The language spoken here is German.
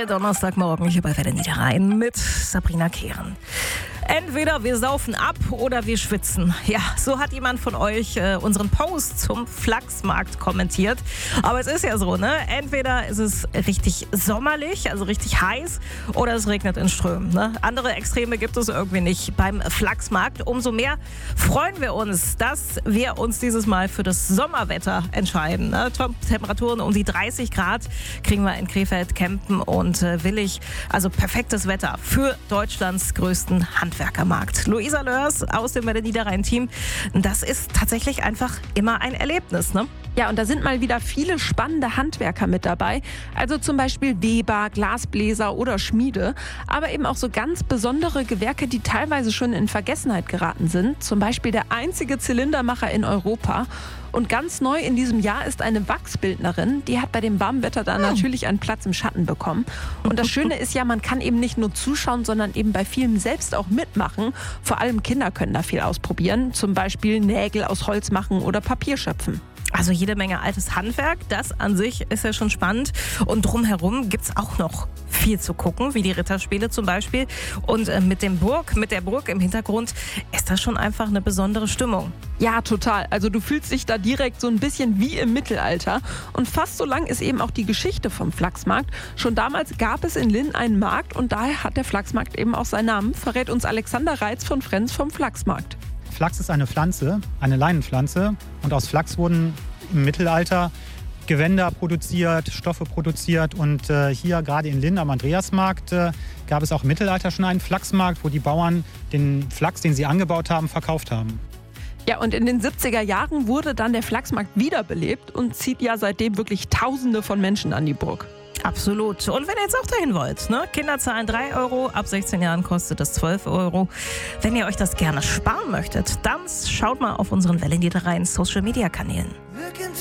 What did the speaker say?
Der Donnerstagmorgen hier bei Welle Niederrhein mit Sabrina Kehren. Entweder wir saufen ab oder wir schwitzen. Ja, so hat jemand von euch unseren Post zum Flachsmarkt kommentiert. Aber es ist ja so, ne? Entweder ist es richtig sommerlich, also richtig heiß, oder es regnet in Strömen. Ne? Andere Extreme gibt es irgendwie nicht beim Flachsmarkt. Umso mehr freuen wir uns, dass wir uns dieses Mal für das Sommerwetter entscheiden. Ne? Temperaturen um die 30 Grad kriegen wir in Krefeld, Kempen und Willich. Also perfektes Wetter für Deutschlands größten Handwerkermarkt. Luisa Lörs aus dem Welle Niederrhein-Team. Das ist tatsächlich einfach immer ein Erlebnis, ne? Ja, und da sind mal wieder viele spannende Handwerker mit dabei. Also zum Beispiel Weber, Glasbläser oder Schmiede. Aber eben auch so ganz besondere Gewerke, die teilweise schon in Vergessenheit geraten sind. Zum Beispiel der einzige Zylindermacher in Europa. Und ganz neu in diesem Jahr ist eine Wachsbildnerin. Die hat bei dem warmen Wetter da natürlich einen Platz im Schatten bekommen. Und das Schöne ist ja, man kann eben nicht nur zuschauen, sondern eben bei vielen selbst auch mitmachen. Vor allem Kinder können da viel ausprobieren. Zum Beispiel Nägel aus Holz machen oder Papier schöpfen. Also jede Menge altes Handwerk, das an sich ist ja schon spannend. Und drumherum gibt es auch noch viel zu gucken, wie die Ritterspiele zum Beispiel. Und mit der Burg im Hintergrund ist das schon einfach eine besondere Stimmung. Ja, total. Also du fühlst dich da direkt so ein bisschen wie im Mittelalter. Und fast so lang ist eben auch die Geschichte vom Flachsmarkt. Schon damals gab es in Linn einen Markt und daher hat der Flachsmarkt eben auch seinen Namen, verrät uns Alexander Reitz von Frenz vom Flachsmarkt. Flachs ist eine Pflanze, eine Leinenpflanze. Und aus Flachs wurden im Mittelalter Gewänder produziert, Stoffe produziert. Und hier gerade in Linn am Andreasmarkt gab es auch im Mittelalter schon einen Flachsmarkt, wo die Bauern den Flachs, den sie angebaut haben, verkauft haben. Ja, und in den 70er Jahren wurde dann der Flachsmarkt wiederbelebt und zieht ja seitdem wirklich Tausende von Menschen an die Burg. Absolut. Und wenn ihr jetzt auch dahin wollt, ne? Kinder zahlen 3 €, ab 16 Jahren kostet es 12 €. Wenn ihr euch das gerne sparen möchtet, dann schaut mal auf unseren Welle Niederrhein Social Media Kanälen.